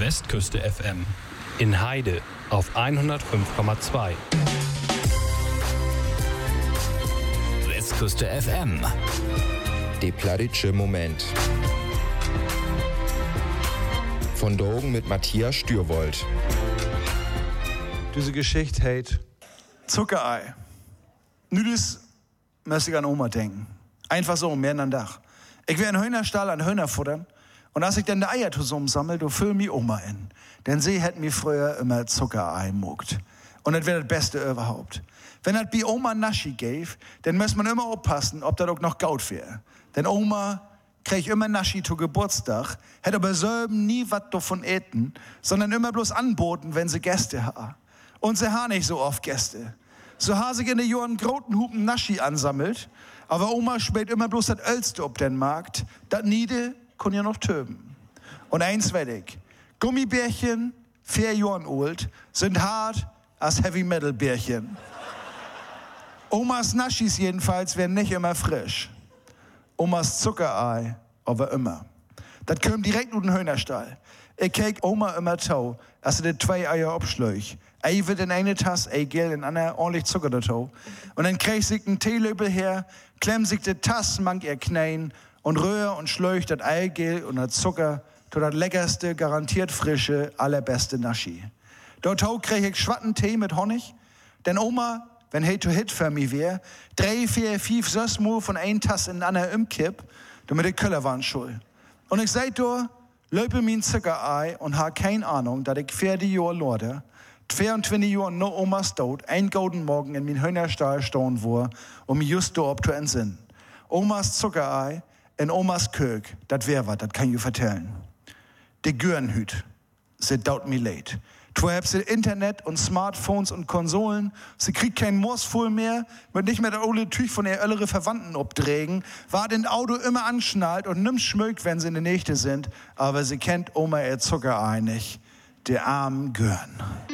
Westküste FM. In Heide auf 105,2. Westküste FM. Der plattitsche Moment. Von Drogen mit Matthias Stürwold. Diese Geschichte heißt Zuckerei. Nu das müsste ich an Oma denken. Einfach so, mehr an Dach. Ich wär in Hühnerstall an Hühner futtern. Und als ich dann die Eier zusammensammel, du füll mi Oma in. Denn sie hätt mir früher immer Zuckerei mogt. Und das wär das Beste überhaupt. Wenn das bei Oma Naschi gäf, dann muss man immer aufpassen, ob das auch noch Gaut wär. Denn Oma krieg immer Naschi zu Geburtstag, hätt aber selber nie wat davon äten, sondern immer bloß anboten, wenn sie Gäste ha. Und sie ha nicht so oft Gäste. So ha sich in den Jahren groten Hupen Naschi ansammelt, aber Oma spät immer bloß das Ölste ob den Markt, dat Niede kon ja noch töben. Und eins werd ich, Gummibärchen, 4 Jahren alt, sind hart als Heavy-Metal-Bärchen. Omas Naschis jedenfalls werden nicht immer frisch. Omas Zuckerei aber immer. Das kommt direkt aus dem Hühnerstall. Ich krieg Oma immer tau, als sie die 2 Eier abschläuch. Ei wird in eine Tasse, ei gel in einer ordentlich Zucker dazu. Und dann krieg ich einen Teelöbel her, klemm sich die Tasse mank ihr Knein und rühr und schleuch das Eigelb und das Zucker zu das leckerste, garantiert frische, allerbeste Naschi. Dort krieg ich schwatten Tee mit Honig, denn Oma, wenn hey to hit für mich wär, 3, 4, 5, 6 Mal von ein Tasse in einer umkipp, damit die Köller waren schuld. Und ich seit do, löpe min Zuckerei und ha kein Ahnung, dass ich 40 Jahre lorde, 22 Jahre no Omas Tod, ein golden Morgen in min Hühnerstall stehen war, mich just do ob zu entsinnen. Omas Zuckerei in Omas Kök, dat wär wat, dat kann ich vertellen. Die Görenhüt, sie daut mi leid. Twabs sie Internet und Smartphones und Konsolen, sie kriegt kein Morsvoll mehr, wird nicht mehr der ole Tüch von ihr ältere Verwandten obdrägen, war den Auto immer anschnallt und nimmt schmögt, wenn sie in der Nächte sind, aber sie kennt Oma ihr Zuckerei nicht, der armen Gören.